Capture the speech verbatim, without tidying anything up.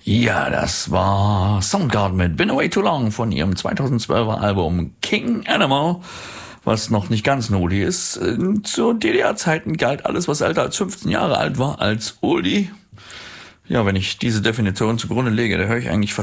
Ja, das war Soundgarden mit Been Away Too Long von ihrem zweitausendzwölfer Album King Animal, was noch nicht ganz ein Oldie ist. Zu D D R-Zeiten galt alles, was älter als fünfzehn Jahre alt war, als Oldie. Ja, wenn ich diese Definition zugrunde lege, da höre ich eigentlich fast